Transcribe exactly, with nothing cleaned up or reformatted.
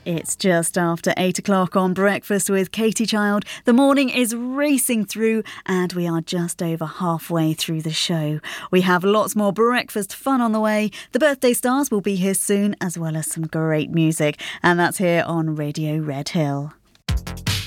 It's just after eight o'clock on Breakfast with Katie Child. The morning is racing through and we are just over halfway through the show. We have lots more breakfast fun on the way. The birthday stars will be here soon, as well as some great music. And that's here on Radio Red Hill.